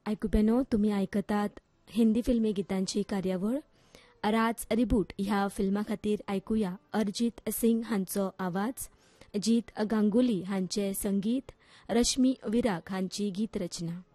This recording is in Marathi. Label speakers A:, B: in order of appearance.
A: ऐकुप्यानो, तुम्ही ऐकतात हिंदी फिल्मी गीतांची कार्यावळ. राज रिबूट ह्या फिल्मा खातीर ऐकुया अरिजीत सिंग हांचो आवाज, जीत गांगुली हांचे संगीत, रश्मी विराग हांची गीत रचना.